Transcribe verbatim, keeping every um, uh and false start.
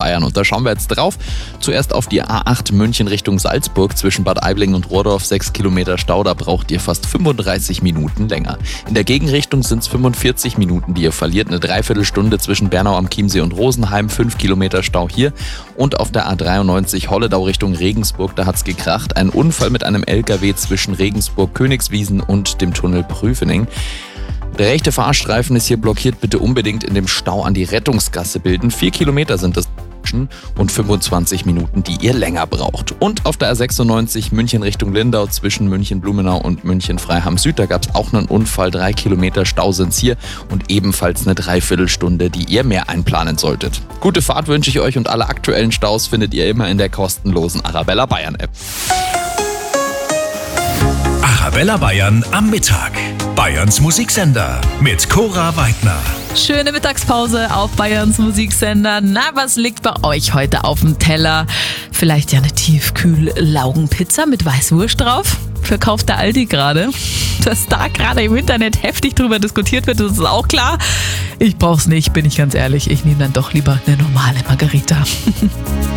Bayern. Und da schauen wir jetzt drauf. Zuerst auf die A acht München Richtung Salzburg zwischen Bad Aibling und Rohrdorf. sechs Kilometer Stau, da braucht ihr fast fünfunddreißig Minuten länger. In der Gegenrichtung sind es fünfundvierzig Minuten, die ihr verliert. Eine Dreiviertelstunde zwischen Bernau am Chiemsee und Rosenheim. fünf Kilometer Stau hier. Und auf der A dreiundneunzig Holledau Richtung Regensburg, da hat's gekracht. Ein Unfall mit einem L K W zwischen Regensburg, Königswiesen und dem Tunnel Prüfening. Der rechte Fahrstreifen ist hier blockiert. Bitte unbedingt in dem Stau an die Rettungsgasse bilden. Vier Kilometer sind das und fünfundzwanzig Minuten, die ihr länger braucht. Und auf der A sechsundneunzig München Richtung Lindau zwischen München-Blumenau und München-Freiham-Süd, da gab es auch einen Unfall. Drei Kilometer Stau sind's hier und ebenfalls eine Dreiviertelstunde, die ihr mehr einplanen solltet. Gute Fahrt wünsche ich euch und alle aktuellen Staus findet ihr immer in der kostenlosen Arabella Bayern App. Arabella Bayern am Mittag. Bayerns Musiksender mit Cora Weidner. Schöne Mittagspause auf Bayerns Musiksender. Na, was liegt bei euch heute auf dem Teller? Vielleicht ja eine Tiefkühl-Laugenpizza mit Weißwurst drauf? Verkauft der Aldi gerade. Dass da gerade im Internet heftig drüber diskutiert wird, das ist auch klar. Ich brauch's nicht, bin ich ganz ehrlich. Ich nehme dann doch lieber eine normale Margarita.